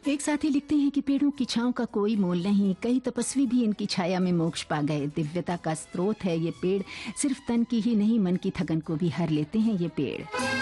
एक साथी लिखते हैं कि पेड़ों की छांव का कोई मोल नहीं, कई तपस्वी भी इनकी छाया में मोक्ष पा गए। दिव्यता का स्रोत है ये पेड़, सिर्फ तन की ही नहीं मन की थकन को भी हर लेते हैं ये पेड़।